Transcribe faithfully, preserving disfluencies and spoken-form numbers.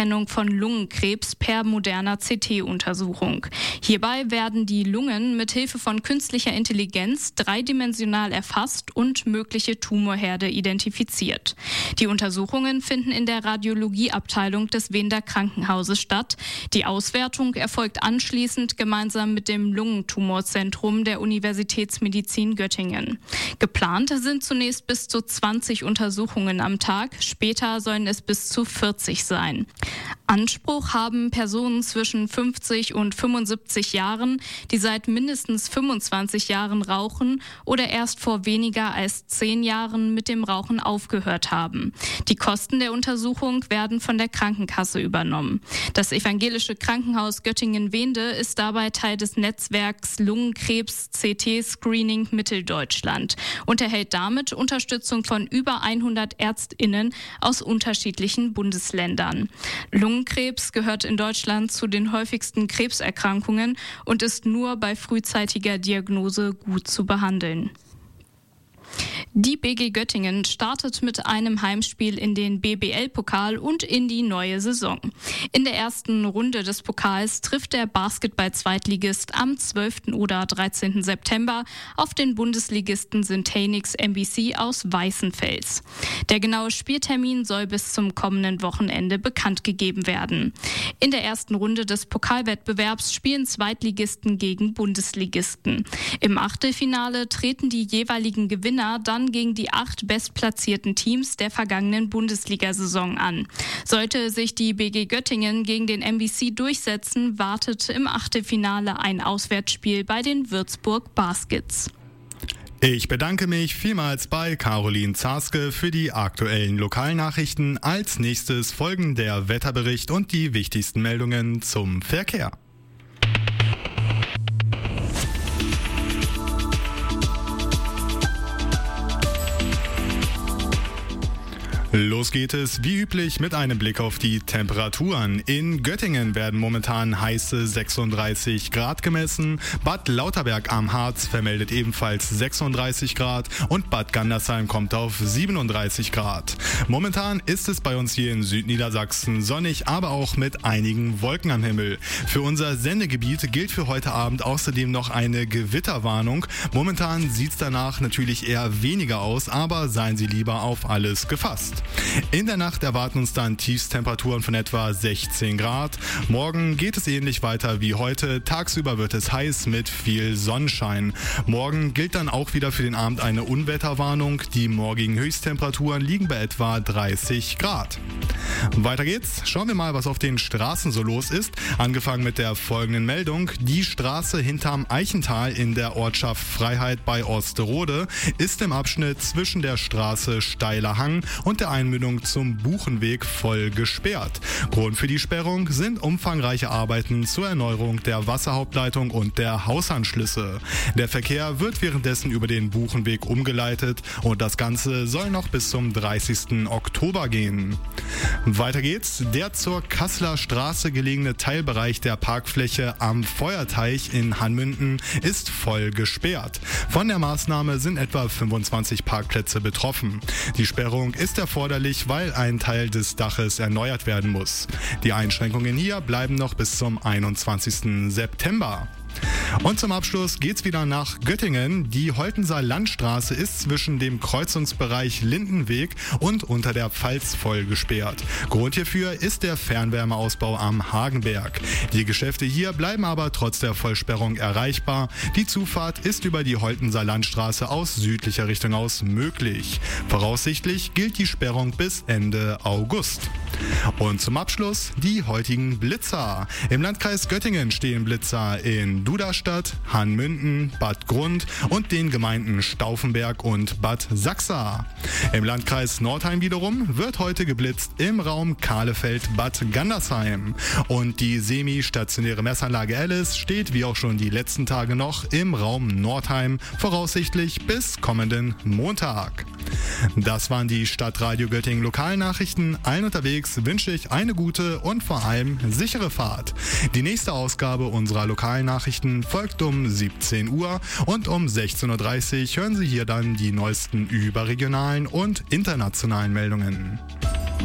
Früherkennung von Lungenkrebs per moderner C T-Untersuchung. Hierbei werden die Lungen mit Hilfe von künstlicher Intelligenz dreidimensional erfasst und mögliche Tumorherde identifiziert. Die Untersuchungen finden in der Radiologieabteilung des Wender Krankenhauses statt. Die Auswertung erfolgt anschließend gemeinsam mit dem Lungentumorzentrum der Universitätsmedizin Göttingen. Geplant sind zunächst bis zu zwanzig Untersuchungen am Tag, später sollen es bis zu vierzig sein. Anspruch haben Personen zwischen fünfzig und fünfundsiebzig Jahren, die seit mindestens fünfundzwanzig Jahren rauchen oder erst vor weniger als zehn Jahren mit dem Rauchen aufgehört haben. Die Kosten der Untersuchung werden von der Krankenkasse übernommen. Das Evangelische Krankenhaus Göttingen-Wende ist dabei Teil des Netzwerks Lungenkrebs-C T-Screening Mitteldeutschland und erhält damit Unterstützung von über hundert ÄrztInnen aus unterschiedlichen Bundesländern. Lungenkrebs gehört in Deutschland zu den häufigsten Krebserkrankungen und ist nur bei frühzeitiger Diagnose gut zu behandeln. Die B G Göttingen startet mit einem Heimspiel in den B B L-Pokal und in die neue Saison. In der ersten Runde des Pokals trifft der Basketball-Zweitligist am zwölften oder dreizehnten September auf den Bundesligisten Syntanix M B C aus Weißenfels. Der genaue Spieltermin soll bis zum kommenden Wochenende bekannt gegeben werden. In der ersten Runde des Pokalwettbewerbs spielen Zweitligisten gegen Bundesligisten. Im Achtelfinale treten die jeweiligen Gewinner dann gegen die acht bestplatzierten Teams der vergangenen Bundesliga-Saison an. Sollte sich die B G Göttingen gegen den M B C durchsetzen, wartet im Achtelfinale ein Auswärtsspiel bei den Würzburg Baskets. Ich bedanke mich vielmals bei Caroline Zarske für die aktuellen Lokalnachrichten. Als nächstes folgen der Wetterbericht und die wichtigsten Meldungen zum Verkehr. Los geht es wie üblich mit einem Blick auf die Temperaturen. In Göttingen werden momentan heiße sechsunddreißig Grad gemessen. Bad Lauterberg am Harz vermeldet ebenfalls sechsunddreißig Grad und Bad Gandersheim kommt auf siebenunddreißig Grad. Momentan ist es bei uns hier in Südniedersachsen sonnig, aber auch mit einigen Wolken am Himmel. Für unser Sendegebiet gilt für heute Abend außerdem noch eine Gewitterwarnung. Momentan sieht es danach natürlich eher weniger aus, aber seien Sie lieber auf alles gefasst. In der Nacht erwarten uns dann Tiefstemperaturen von etwa sechzehn Grad. Morgen geht es ähnlich weiter wie heute. Tagsüber wird es heiß mit viel Sonnenschein. Morgen gilt dann auch wieder für den Abend eine Unwetterwarnung. Die morgigen Höchsttemperaturen liegen bei etwa dreißig Grad. Weiter geht's. Schauen wir mal, was auf den Straßen so los ist. Angefangen mit der folgenden Meldung. Die Straße hinterm Eichental in der Ortschaft Freiheit bei Osterode ist im Abschnitt zwischen der Straße Steiler Hang und der Einmündung zum Buchenweg voll gesperrt. Grund für die Sperrung sind umfangreiche Arbeiten zur Erneuerung der Wasserhauptleitung und der Hausanschlüsse. Der Verkehr wird währenddessen über den Buchenweg umgeleitet und das Ganze soll noch bis zum dreißigsten Oktober gehen. Weiter geht's. Der zur Kasseler Straße gelegene Teilbereich der Parkfläche am Feuerteich in Hanmünden ist voll gesperrt. Von der Maßnahme sind etwa fünfundzwanzig Parkplätze betroffen. Die Sperrung ist erforderlich, weil ein Teil des Daches erneuert werden muss. Die Einschränkungen hier bleiben noch bis zum einundzwanzigsten September. Und zum Abschluss geht's wieder nach Göttingen. Die Holtenser Landstraße ist zwischen dem Kreuzungsbereich Lindenweg und unter der Pfalz voll gesperrt. Grund hierfür ist der Fernwärmeausbau am Hagenberg. Die Geschäfte hier bleiben aber trotz der Vollsperrung erreichbar. Die Zufahrt ist über die Holtenser Landstraße aus südlicher Richtung aus möglich. Voraussichtlich gilt die Sperrung bis Ende August. Und zum Abschluss die heutigen Blitzer. Im Landkreis Göttingen stehen Blitzer in Duderstadt, Hanmünden, Bad Grund und den Gemeinden Stauffenberg und Bad Sachsa. Im Landkreis Nordheim wiederum wird heute geblitzt im Raum Kahlefeld-Bad Gandersheim. Und die semi-stationäre Messanlage Alice steht wie auch schon die letzten Tage noch im Raum Nordheim, voraussichtlich bis kommenden Montag. Das waren die Stadtradio Göttingen Lokalnachrichten. Allen unterwegs wünsche ich eine gute und vor allem sichere Fahrt. Die nächste Ausgabe unserer Lokalnachrichten folgt um siebzehn Uhr und um sechzehn Uhr dreißig hören Sie hier dann die neuesten überregionalen und internationalen Meldungen.